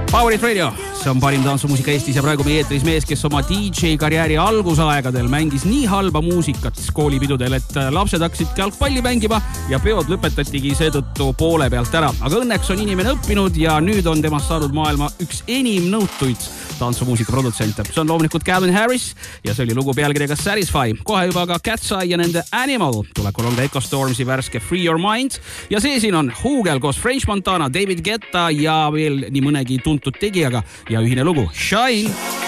Power It Radio, see on parim tantsumuusika Eestis ja praegu meie eetris mees, kes oma DJ-karjääri algusaegadel mängis nii halba muusikat koolipidudel, et lapsed hakkasid jalgpalli mängima ja peod lõpetatigi seetõttu poole pealt ära. Aga õnneks on inimene õppinud ja nüüd on temast saanud maailma üks enim nõutuid tantsumuusika produtsente. See on loomulikult Calvin Harris ja see oli lugu pealkirjaga Satisfy. Kohe juba ka Cat's Eye ja nende Animal. Tulekul on ka Echo Stormsi värske Free Your Mind ja see siin on Hugel koos French Montana, David Guetta ja veel nii mõnegi tuntud tegijaga ja ühine lugu Shine.